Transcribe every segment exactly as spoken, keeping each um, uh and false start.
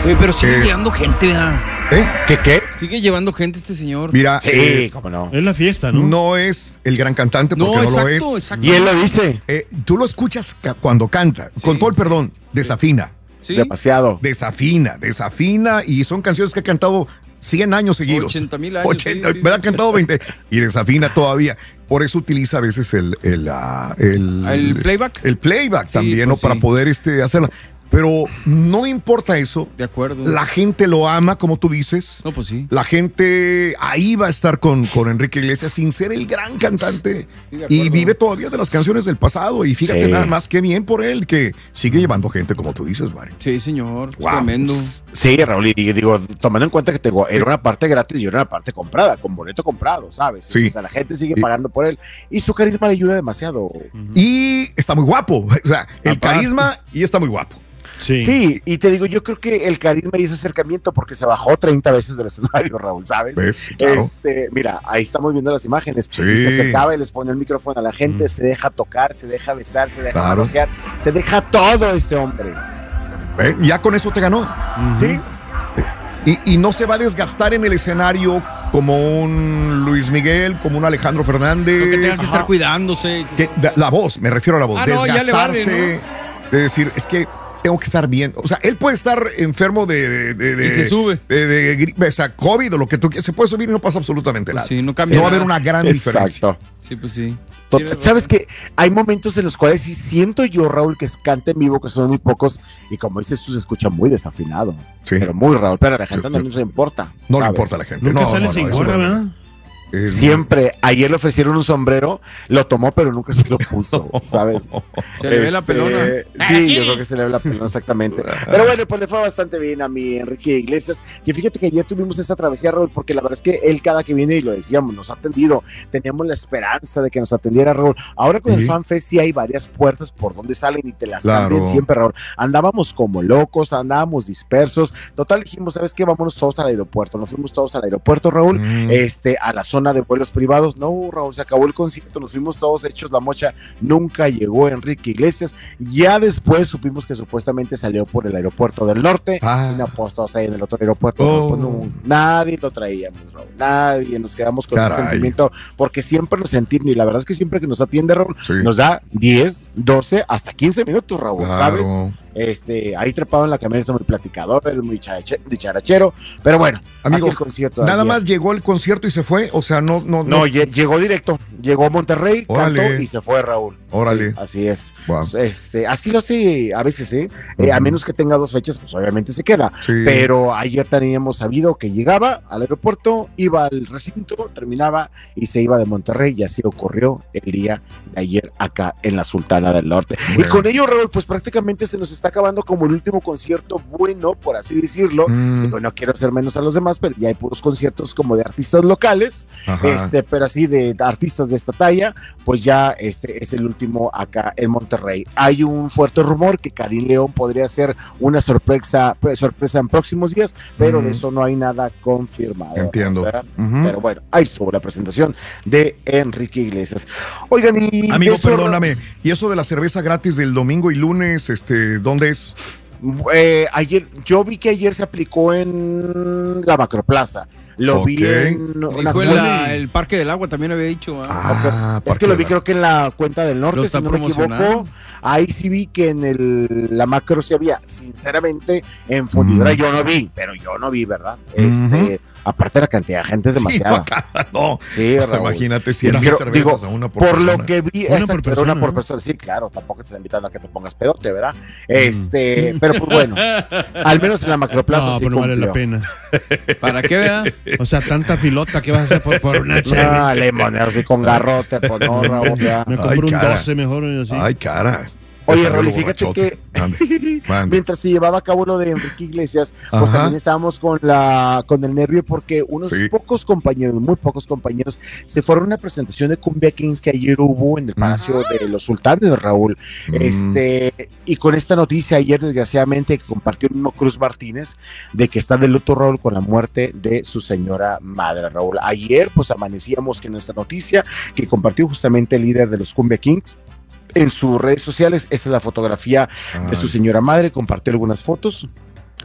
Oye, pero sigue Eh, llevando gente, ¿verdad? ¿Eh? ¿Qué qué? Sigue llevando gente este señor. Mira, Sí, eh, cómo no. Es la fiesta, ¿no? no es el gran cantante No, porque no, exacto, lo es. exacto. Y él lo dice. Eh, tú lo escuchas ca- cuando canta, Sí. con todo el perdón, desafina, ¿Sí? Demasiado. desafina, desafina, y son canciones que ha cantado cien años seguidos. ochenta mil años. ochenta, sí, sí, me ha sí. cantado veinte y desafina todavía. Por eso utiliza a veces el el, ah, el, ¿El playback? el playback Sí, también, pues ¿no? Para sí. poder este, hacerla. Pero no importa eso. De acuerdo. La gente lo ama, como tú dices. No, pues sí. La gente ahí va a estar con, con Enrique Iglesias sin ser el gran cantante. Sí, de Y acuerdo. vive todavía de las canciones del pasado. Y fíjate Sí. nada más que bien por él, que sigue llevando gente, como tú dices, Mari. Sí, señor. Wow. Tremendo. Sí, Raúl, y digo, tomando en cuenta que te digo, era una parte gratis y era una parte comprada, con boleto comprado, ¿sabes? Sí. O sea, la gente sigue Y- pagando por él y su carisma le ayuda demasiado. Y está muy guapo. O sea, el Aparte. carisma y está muy guapo. Sí. Sí, y te digo, yo creo que el carisma y ese acercamiento, porque se bajó treinta veces del escenario, Raúl, ¿sabes? ¿Ves? Claro. Este, mira, ahí estamos viendo las imágenes. Sí. Y se acercaba y les pone el micrófono a la gente, Mm. se deja tocar, se deja besar, se deja Claro. manosear, se deja todo este hombre. ¿Eh? Ya con eso te ganó. Ujú. ¿Sí? Y, y no se va a desgastar en el escenario como un Luis Miguel, como un Alejandro Fernández. Lo que tengas que Ajá. estar cuidándose. Que- la voz, me refiero a la voz. Ah, no, ya le vale, Desgastarse, de decir, es que tengo que estar bien. O sea, él puede estar enfermo de. de, de- de- Y se sube. De, de gripe, o sea, COVID o lo que tú quieras. Se puede subir y no pasa absolutamente Pues nada. sí, no cambia va a haber nada. una gran diferencia. Exacto. Sí, pues sí. Tot- Tienes Sabes razón. que hay momentos en los cuales sí siento yo, Raúl, que canta en vivo, que son muy pocos, y como dices tú, se escucha muy desafinado. Sí. Pero muy, Raúl, pero a la gente Sí, no sí. le importa. No le ¿sabes? importa a la gente. Nunca no, sale no, sin no, eso gorra, no. ¿verdad? Eh, Siempre, ayer le ofrecieron un sombrero, lo tomó, pero nunca se lo puso, ¿sabes? Se le ve la Este, pelona. Sí, yo creo que se le ve la pelona, exactamente. Pero bueno, pues le fue bastante bien a mi Enrique Iglesias. Que fíjate que ayer tuvimos esta travesía, Raúl, porque la verdad es que él cada que viene, y lo decíamos, nos ha atendido. Teníamos la esperanza de que nos atendiera, Raúl. Ahora con Sí. el FanFest sí hay varias puertas por donde salen y te las Claro. cambian siempre, Raúl. Andábamos como locos, andábamos dispersos. Total, dijimos, ¿sabes qué? Vámonos todos al aeropuerto. Nos fuimos todos al aeropuerto, Raúl. Mm. Este, a la zona de vuelos privados. No, Raúl, se acabó el concierto, nos fuimos todos hechos la mocha, nunca llegó Enrique Iglesias. Ya después supimos que supuestamente salió por el aeropuerto del norte, Ah. y nos puestos ahí en el otro aeropuerto. Oh. Pues no, nadie lo traíamos, Raúl, nadie, nos quedamos con ese Caray. sentimiento, porque siempre nos entiende, y la verdad es que siempre que nos atiende, Raúl, Sí. nos da diez, doce, hasta quince minutos, Raúl, ¿sabes? Claro. Este, ahí trepado en la camioneta, muy platicador, muy chache- dicharachero, pero bueno, Amigo, así el concierto de Nada ayer. más llegó el concierto y se fue. O sea, no, no, No, lle- llegó directo, llegó a Monterrey, Órale. cantó y se fue, Raúl. Órale. Sí, así es. Wow. Este, así lo sé a veces, ¿eh? Eh, A Ujú. menos que tenga dos fechas, pues obviamente se queda. Sí. Pero ayer teníamos sabido que llegaba al aeropuerto, iba al recinto, terminaba y se iba de Monterrey, y así ocurrió el día de ayer acá en la Sultana del Norte. Bueno. Y con ello, Raúl, pues prácticamente se nos está acabando como el último concierto bueno, por así decirlo. Mm. Digo, no quiero hacer menos a los demás, pero ya hay puros conciertos como de artistas locales. Ajá. Este, pero así de artistas de esta talla, pues ya este es el último acá en Monterrey. Hay un fuerte rumor que Karim León podría ser una sorpresa, sorpresa en próximos días, pero Mm. de eso no hay nada confirmado. Entiendo. ¿verdad? Ujú. Pero bueno, ahí estuvo la presentación de Enrique Iglesias. Oigan, y Amigo, de eso- perdóname. ¿Y eso de la cerveza gratis del domingo y lunes, este, dónde es? Eh, ayer, yo vi que ayer se aplicó en la Macroplaza. Lo vi Ok. en una Dijo en cuenta- la- el Parque del Agua, también había dicho. ¿ah? Ah, Es Parque que lo de vi la- creo que en la cuenta del Lo norte, está si no me promocionando. equivoco. Ahí sí vi que en el, la macro sí había. Sinceramente, en fundidora Mm. yo no vi, pero yo no vi, ¿verdad? Este, aparte la cantidad de gente es Sí, demasiada. acá, no. Sí, Raúl. Imagínate cien Pero, mil digo, cervezas a una por, Por persona. lo que vi, Una exacto, por pero una persona, por ¿no? persona. Sí, claro, tampoco te están invitando a que te pongas pedote, ¿verdad? Este, pero pues bueno, al menos en la macroplaza No, sí pero no vale la cumplió. pena. ¿Para qué, verdad? O sea, tanta filota que vas a hacer por, por una chévere. Ah, limonero así con garrote, pues no, Raúl, ya. Me Ay, compro un cara. doce mejor. Así. Ay, cara. Oye, Ya salió Raúl, lo fíjate borrachote. que Mande, mande. mientras se llevaba a cabo lo de Enrique Iglesias, pues Ajá. también estábamos con la con el nervio porque unos Sí. pocos compañeros, muy pocos compañeros, se fueron a una presentación de Cumbia Kings que ayer hubo en el Palacio de los Sultanes, Raúl. Mm. Este, y con esta noticia ayer, desgraciadamente, que compartió el mismo Cruz Martínez, de que está de luto, Raúl, con la muerte de su señora madre, Raúl. Ayer, pues amanecíamos que en esta noticia que compartió justamente el líder de los Cumbia Kings en sus redes sociales, esa es la fotografía de su Ay, señora madre, compartió algunas fotos.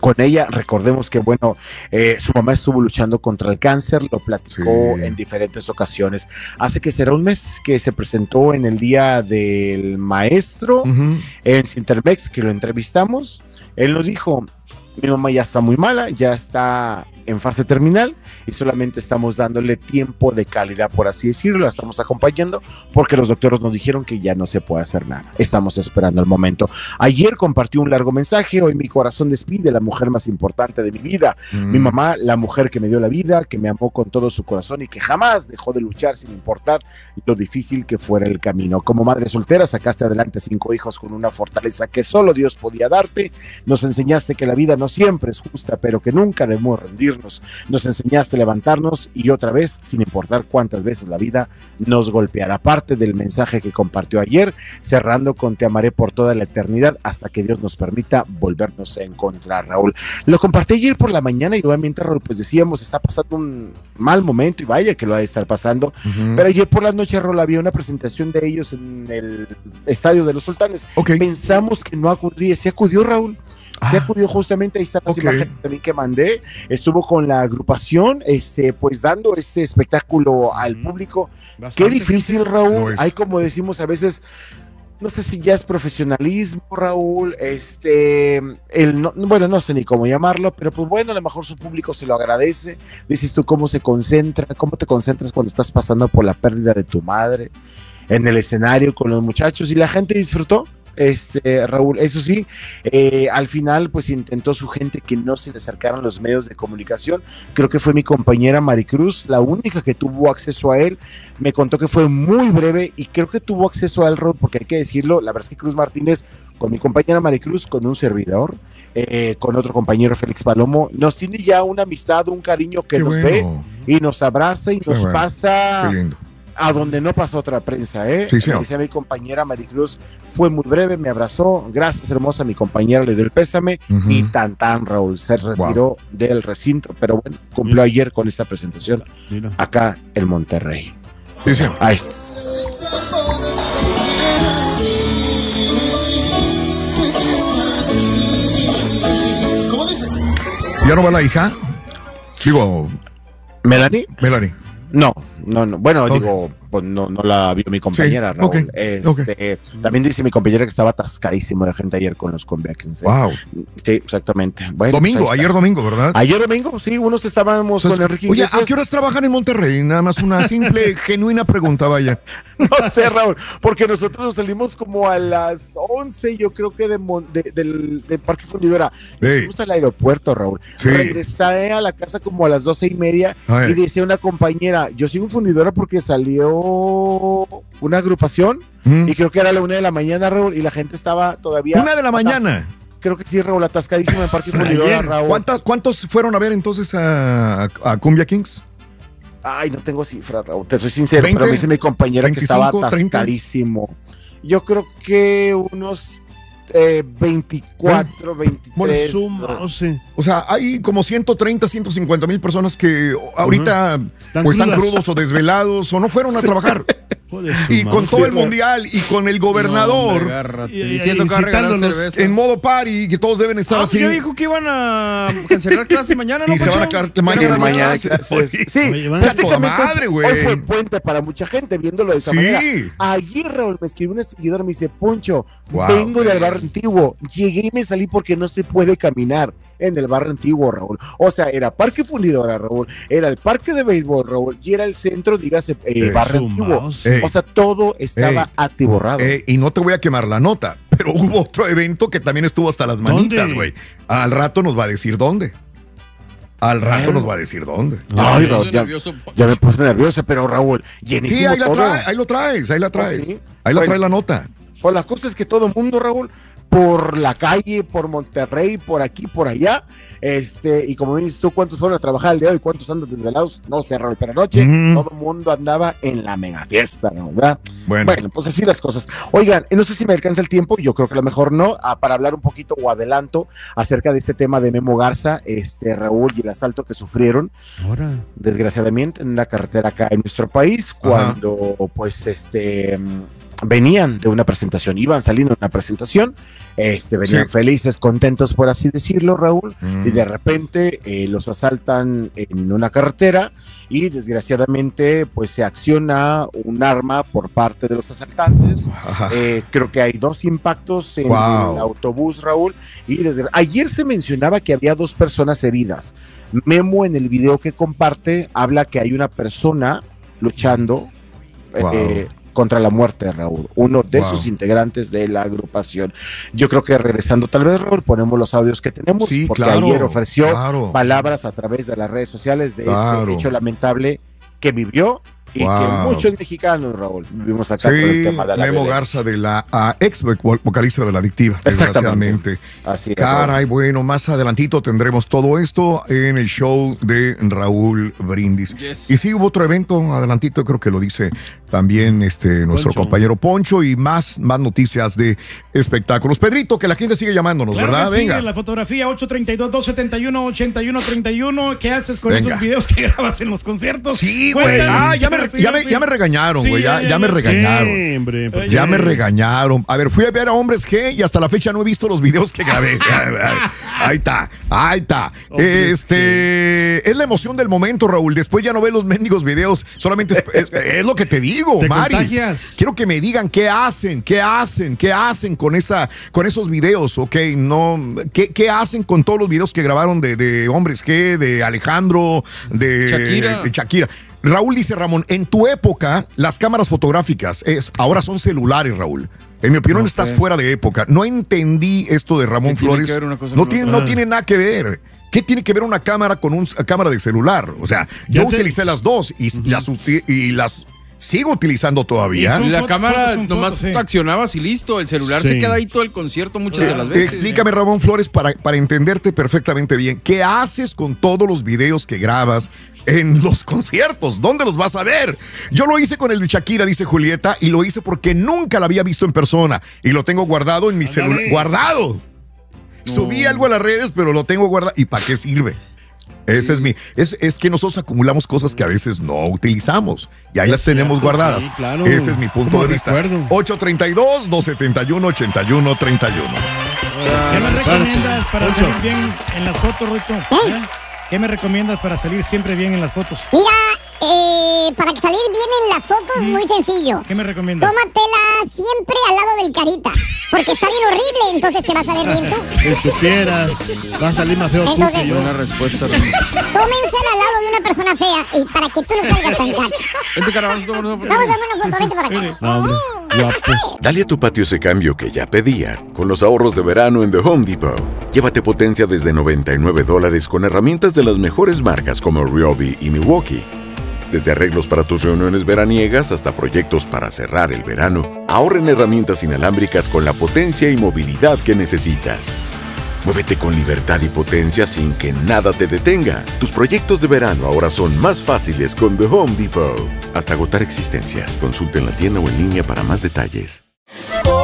con ella. Recordemos que, bueno, eh, su mamá estuvo luchando contra el cáncer, lo platicó Sí. en diferentes ocasiones. Hace que será un mes que se presentó en el Día del Maestro Ujú. en Cintermex, que lo entrevistamos. Él nos dijo, mi mamá ya está muy mala, ya está en fase terminal y solamente estamos dándole tiempo de calidad, por así decirlo, la estamos acompañando porque los doctores nos dijeron que ya no se puede hacer nada. Estamos esperando el momento. Ayer compartió un largo mensaje, hoy mi corazón despide a la mujer más importante de mi vida, Mm. mi mamá, la mujer que me dio la vida, que me amó con todo su corazón y que jamás dejó de luchar sin importar lo difícil que fuera el camino. Como madre soltera sacaste adelante cinco hijos con una fortaleza que solo Dios podía darte. Nos enseñaste que la vida no siempre es justa, pero que nunca debemos rendirnos. Nos enseñaste a levantarnos y otra vez, sin importar cuántas veces la vida nos golpeará. Parte del mensaje que compartió ayer, cerrando con te amaré por toda la eternidad hasta que Dios nos permita volvernos a encontrar, Raúl. Lo compartí ayer por la mañana y obviamente, Raúl, pues decíamos, está pasando un mal momento y vaya que lo ha de estar pasando. Ujú. Pero ayer por la noche, Raúl, había una presentación de ellos en el Estadio de los Sultanes. Ok. Pensamos que no acudiría, se acudió, Raúl. Se Ah, acudió justamente, ahí están las ok. imágenes también que mandé. Estuvo con la agrupación, este, pues dando este espectáculo al público. Bastante Qué difícil, Raúl. No es. Hay, como decimos a veces, no sé si ya es profesionalismo, Raúl, este, el no, bueno, no sé ni cómo llamarlo, pero pues bueno, a lo mejor su público se lo agradece. Dices tú cómo se concentra, cómo te concentras cuando estás pasando por la pérdida de tu madre en el escenario con los muchachos y la gente disfrutó. Este, Raúl, eso sí, eh, al final pues intentó su gente que no se le acercaran los medios de comunicación. Creo que fue mi compañera Maricruz la única que tuvo acceso a él. Me contó que fue muy breve y creo que tuvo acceso a él, Raúl, porque hay que decirlo, la verdad es que Cruz Martínez con mi compañera Maricruz, con un servidor, eh, con otro compañero Félix Palomo, nos tiene ya una amistad, un cariño que qué nos bueno. ve y nos abraza y Qué nos bueno. pasa Qué lindo. a donde no pasó otra prensa, ¿eh? Sí, Me señor. decía mi compañera Maricruz, fue muy breve, me abrazó, gracias hermosa, mi compañera le dio el pésame Ujú. y tan tan, Raúl, se retiró del recinto, pero bueno, cumplió ayer con esta presentación Mira. acá en Monterrey. Sí, señor. Ahí está. ¿Ya no va la hija? Digo, ¿Melanie? Melanie. No, no, no. Bueno, Ok. digo, pues no, no la vio mi compañera, Sí, Raúl. ok, Este, También dice mi compañera que estaba atascadísimo de gente ayer con los convexes. ¿eh? Wow. Sí, exactamente. Bueno, Domingo, pues ahí está. ayer domingo, ¿verdad? Ayer domingo, sí, unos estábamos Entonces, con Enrique oye, Iglesias. ¿a qué horas trabajan en Monterrey? Nada más una simple, genuina pregunta, vaya. No sé, Raúl, porque nosotros nos salimos como a las once, yo creo que de, Mon- de- del, del Parque Fundidora. Nos Ey. fuimos al aeropuerto, Raúl. Sí. Regresé a la casa como a las doce y media A ver. y decía una compañera, yo sigo en Fundidora porque salió una agrupación Mm. y creo que era la una de la mañana, Raúl, y la gente estaba todavía... Una de la atas- mañana. Creo que sí, Raúl, atascadísimo en el Parque Fundidora, Ayer. Raúl. ¿Cuántas- ¿Cuántos fueron a ver entonces a, a- a Cumbia Kings? Ay, no tengo cifra, Raúl, te soy sincero, veinte, pero me dice mi compañera que estaba veinticinco, treinta. atascadísimo. Yo creo que unos eh, veinticuatro, Bueno, veintitrés. Suma, no sé. O sea, hay como ciento treinta, ciento cincuenta mil personas que ahorita Están o están crudas. crudos o desvelados o no fueron a trabajar. Joder, su Y con madre. todo el mundial y con el gobernador No, agárrate, Y- y- diciendo que va a regalar incitándolos cerveza. en modo party, que todos deben estar Ah, así. ya dijo que iban a cancelar clases mañana, ¿no, Y se van a Poncho? quedar mañana, Sí, mañana hay clases. clases. Oye, Sí, Oye, van- a toda prácticamente madre, güey. hoy fue puente para mucha gente viéndolo de esa Sí. manera. Ayer, Raúl, me escribió una seguidora, me dice, Poncho, Wow. vengo del barrio antiguo. Llegué y me salí porque no se puede caminar en el barrio antiguo, Raúl. O sea, era Parque Fundidora, Raúl, era el parque de béisbol, Raúl, y era el centro, dígase, eh, Eh, barrio su antiguo. mouse. Eh. O sea, todo estaba Ey. atiborrado. Eh, y no te voy a quemar la nota, pero hubo otro evento que también estuvo hasta las manitas, ¿Dónde? güey. Al rato nos va a decir dónde. Al rato Ah. nos va a decir dónde. Ay, Yo Raúl, estoy ya, nervioso. ya me puse nervioso, pero Raúl, llenísimo Sí, ahí la todo. traes, ahí lo traes, ahí la traes. Oh, sí. Ahí la Bueno. trae la nota. Pues la cosa es que todo el mundo, Raúl, por la calle, por Monterrey, por aquí, por allá, este, y como dices tú, ¿cuántos fueron a trabajar el día de hoy? ¿Cuántos andan desvelados? No sé, Raúl, pero anoche Mm. todo el mundo andaba en la mega fiesta, ¿no? ¿Verdad? Bueno, Bueno, pues así las cosas. Oigan, no sé si me alcanza el tiempo, yo creo que a lo mejor no, ah, para hablar un poquito o adelanto acerca de este tema de Memo Garza, este, Raúl, y el asalto que sufrieron Ahora. desgraciadamente en una carretera acá en nuestro país cuando pues este mm, venían de una presentación, iban saliendo de una presentación, este, venían Sí. felices, contentos, por así decirlo, Raúl, Mm. y de repente eh, los asaltan en una carretera y desgraciadamente pues se acciona un arma por parte de los asaltantes. Ajá. Eh, creo que hay dos impactos en Wow. el autobús, Raúl, y desde ayer se mencionaba que había dos personas heridas. Memo, en el video que comparte, habla que hay una persona luchando Wow. eh, contra la muerte, Raúl, uno de Wow. sus integrantes de la agrupación. Yo creo que regresando tal vez, Raúl, ponemos los audios que tenemos, Sí, porque claro, ayer ofreció claro. palabras a través de las redes sociales de Claro. este hecho lamentable que vivió y Wow. que muchos mexicanos, Raúl, vivimos acá con el Sí, tema de la Memo violencia. Garza, de la ah, ex voc- vocalista de La Adictiva, Exactamente. desgraciadamente. Así es, Caray, bueno, más adelantito tendremos todo esto en el show de Raúl Brindis. Yes. Y sí, hubo otro evento, adelantito, creo que lo dice también este nuestro Poncho. compañero Poncho, y más, más noticias de espectáculos. Pedrito, que la gente sigue llamándonos, Claro ¿verdad? que sí, Venga. la fotografía ocho treinta y dos, dos setenta y uno, ochenta y uno treinta y uno. ¿Qué haces con Venga. esos videos que grabas en los conciertos? Sí, güey. Cuéntanos, Ah, ya me, re- sí, ya me, sí. ya me regañaron, Sí, güey. Ya, ya, ya me ya. regañaron. Sí, hombre, ¿por Ya qué? me regañaron. A ver, fui a ver a Hombres G y hasta la fecha no he visto los videos que grabé. Ahí está, ahí está. Hombres Este es la emoción del momento, Raúl. Después ya no ves los mendigos videos. Solamente es, es- es lo que te digo, Te Mari. contagias. Quiero que me digan qué hacen, qué hacen, qué hacen con esa, con esos videos, ok. No, qué, qué hacen con todos los videos que grabaron de, de Hombres G, de Alejandro, de Shakira. de Shakira. Raúl dice, Ramón, en tu época las cámaras fotográficas es, ahora son celulares, Raúl. En mi opinión, No estás sé. fuera de época. No entendí esto de Ramón ¿Qué tiene Flores. que ver una cosa no con tiene, otra? no tiene nada que ver. ¿Qué tiene que ver una cámara con una cámara de celular? O sea, yo Ya te- utilicé las dos y, las, uti- y las sigo utilizando todavía. Y son La fotos, cámara fotos, son nomás fotos, sí. accionabas y listo. El celular Sí. se queda ahí todo el concierto muchas de las veces. Explícame, Ramón Flores, para, para entenderte perfectamente bien. ¿Qué haces con todos los videos que grabas en los conciertos? ¿Dónde los vas a ver? Yo lo hice con el de Shakira, dice Julieta, y lo hice porque nunca la había visto en persona. Y lo tengo guardado en mi Ándale. celular. ¡Guardado! Subí algo a las redes, pero lo tengo guardado. ¿Y para qué sirve? Ese es mi. Es, es que nosotros acumulamos cosas que a veces no utilizamos. Y ahí las tenemos cierto, guardadas. sí, claro. Ese es mi punto Como de vista. recuerdo. ocho treinta y dos, dos setenta y uno, ochenta y uno, treinta y uno. ¿Qué me recomiendas para Poncho. salir bien en las fotos, Roito? ¿Eh? ¿Qué me recomiendas para salir siempre bien en las fotos? Mira, eh, para salir bien en las fotos, muy sencillo. ¿Qué me recomiendas? Tómatela siempre al lado del carita, porque está bien horrible, entonces te vas a ver bien tú. Si supieras, va a salir más feo tú Entonces- que yo. Buena respuesta, Ramón. Tómensela al lado de una persona fea y para que tú no salgas tan gacho. Vente, cara, vamos a tomar una foto. Vamos a ver una foto, vente para acá. No, hombre, guapos. Dale a tu patio ese cambio que ya pedía con los ahorros de verano en The Home Depot. Llévate potencia desde noventa y nueve dólares con herramientas de las mejores marcas como Ryobi y Milwaukee. Desde arreglos para tus reuniones veraniegas hasta proyectos para cerrar el verano, ahorra en herramientas inalámbricas con la potencia y movilidad que necesitas. Muévete con libertad y potencia sin que nada te detenga. Tus proyectos de verano ahora son más fáciles con The Home Depot. Hasta agotar existencias. Consulta en la tienda o en línea para más detalles.